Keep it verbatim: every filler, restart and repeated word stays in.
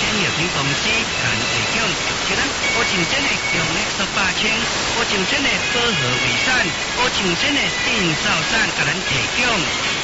药品公司甲咱提供，像咱乌青针的强力塑八千，乌青针的保和维山，乌青针的定少散甲咱提供。